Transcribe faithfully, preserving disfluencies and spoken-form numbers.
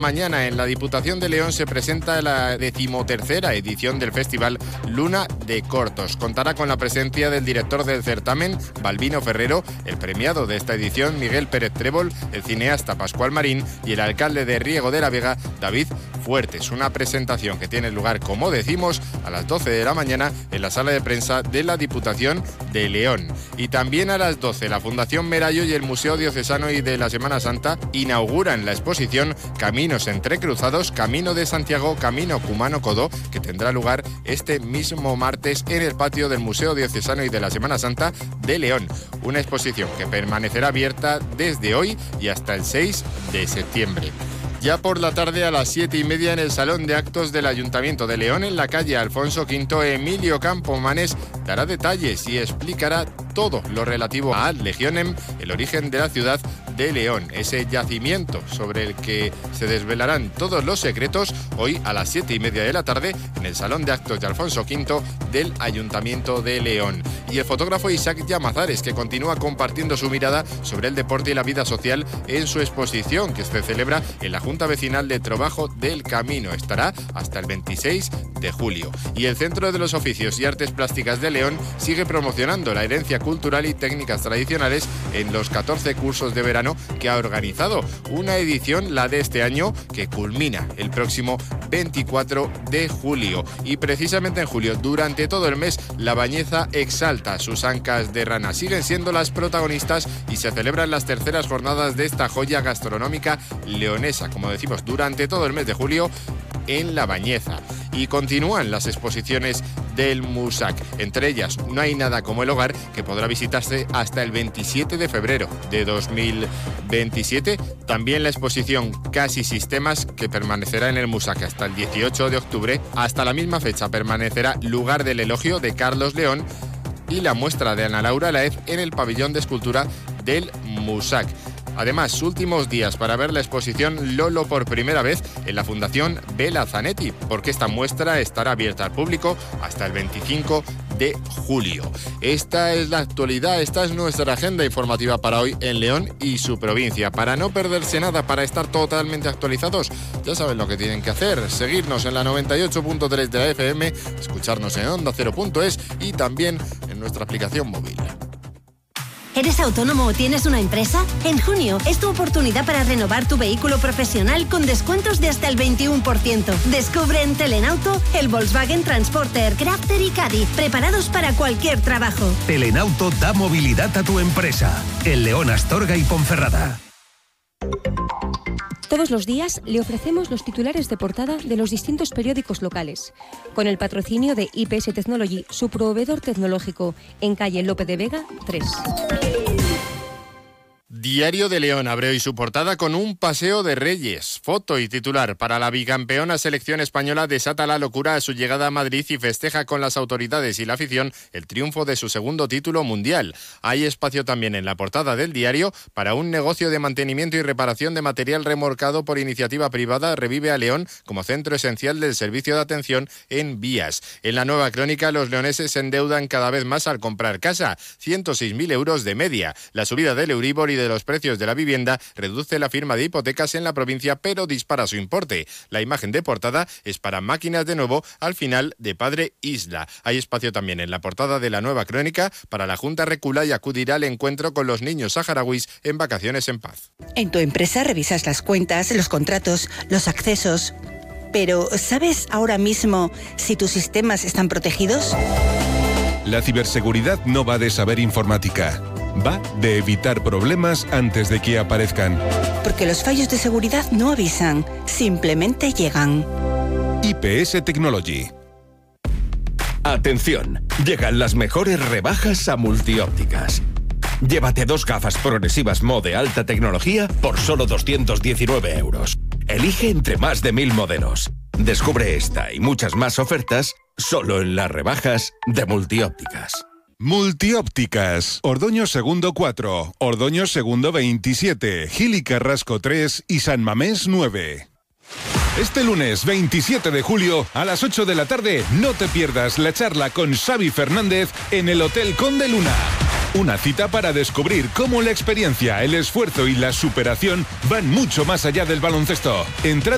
Mañana en la Diputación de León se presenta la decimotercera edición del Festival Luna de Cortos. Contará con la presencia del director del certamen, Balbino Ferrero, el premiado de esta edición, Miguel Pérez Trébol, el cineasta Pascual Marín y el alcalde de Riego de la Vega, David Fuertes. Una presentación que tiene lugar, como decimos, a las doce de la mañana en la sala de prensa de la Diputación de León. Y también a las doce la Fundación Merallo y el Museo Diocesano y de la Semana Santa inauguran la exposición Camino Entrecruzados, Camino de Santiago, Camino Cumano-Codó, que tendrá lugar este mismo martes en el patio del Museo Diocesano y de la Semana Santa de León. Una exposición que permanecerá abierta desde hoy y hasta el seis de septiembre. Ya por la tarde a las siete y media en el Salón de Actos del Ayuntamiento de León, en la calle Alfonso Quinto, Emilio Campomanes dará detalles y explicará todo lo relativo a Legionem, el origen de la ciudad de León, ese yacimiento sobre el que se desvelarán todos los secretos hoy a las siete y media de la tarde en el Salón de Actos de Alfonso Quinto del Ayuntamiento de León. Y el fotógrafo Isaac Llamazares, que continúa compartiendo su mirada sobre el deporte y la vida social en su exposición que se celebra en la Junta Vecinal de Trabajo del Camino. Estará hasta el veintiséis de julio. Y el Centro de los Oficios y Artes Plásticas de León sigue promocionando la herencia cultural y técnicas tradicionales en los catorce cursos de verano que ha organizado. Una edición, la de este año, que culmina el próximo veinticuatro de julio. Y precisamente en julio, durante todo el mes, La Bañeza exalta sus ancas de rana. Siguen siendo las protagonistas y se celebran las terceras jornadas de esta joya gastronómica leonesa, como decimos, durante todo el mes de julio en La Bañeza. Y continúan las exposiciones del MUSAC. Entre ellas, No hay nada como el hogar, que podrá visitarse hasta el veintisiete de febrero de dos mil veintisiete. También la exposición Casi Sistemas, que permanecerá en el MUSAC hasta el dieciocho de octubre. Hasta la misma fecha permanecerá Lugar del Elogio, de Carlos León, y la muestra de Ana Laura Laez en el pabellón de escultura del MUSAC. Además, últimos días para ver la exposición Lolo por primera vez en la Fundación Bela Zanetti, porque esta muestra estará abierta al público hasta el veinticinco de julio. Esta es la actualidad, esta es nuestra agenda informativa para hoy en León y su provincia. Para no perderse nada, para estar totalmente actualizados, ya saben lo que tienen que hacer: seguirnos en la noventa y ocho punto tres de la F M, escucharnos en onda cero punto es y también en nuestra aplicación móvil. ¿Eres autónomo o tienes una empresa? En junio es tu oportunidad para renovar tu vehículo profesional con descuentos de hasta el veintiuno por ciento. Descubre en Telenauto el Volkswagen Transporter, Crafter y Caddy, preparados para cualquier trabajo. Telenauto da movilidad a tu empresa. En León, Astorga y Ponferrada. Todos los días le ofrecemos los titulares de portada de los distintos periódicos locales, con el patrocinio de I P S Technology, su proveedor tecnológico, en calle Lope de Vega tres. Diario de León abre hoy su portada con un paseo de Reyes. Foto y titular: para la bicampeona selección española desata la locura a su llegada a Madrid y festeja con las autoridades y la afición el triunfo de su segundo título mundial. Hay espacio también en la portada del diario para un negocio de mantenimiento y reparación de material remolcado por iniciativa privada revive a León como centro esencial del servicio de atención en vías. En la Nueva Crónica, los leoneses se endeudan cada vez más al comprar casa, ciento seis mil euros de media. La subida del Euribor y de los precios de la vivienda reduce la firma de hipotecas en la provincia, pero dispara su importe. La imagen de portada es para Máquinas de Nuevo al final de Padre Isla. Hay espacio también en la portada de la Nueva Crónica para la Junta recula y acudirá al encuentro con los niños saharauis en vacaciones en paz. En tu empresa revisas las cuentas, los contratos, los accesos. Pero, ¿sabes ahora mismo si tus sistemas están protegidos? La ciberseguridad no va de saber informática. Va de evitar problemas antes de que aparezcan. Porque los fallos de seguridad no avisan, simplemente llegan. I P S Technology. Atención, llegan las mejores rebajas a Multiópticas. Llévate dos gafas progresivas Mo de alta tecnología por solo doscientos diecinueve euros. Elige entre más de mil modelos. Descubre esta y muchas más ofertas solo en las rebajas de Multiópticas. Multiópticas. Ordoño Segundo cuatro, Ordoño Segundo veintisiete, Gil y Carrasco tres y San Mamés nueve. Este lunes veintisiete de julio a las ocho de la tarde no te pierdas la charla con Xavi Fernández en el Hotel Conde Luna. Una cita para descubrir cómo la experiencia, el esfuerzo y la superación van mucho más allá del baloncesto. Entrada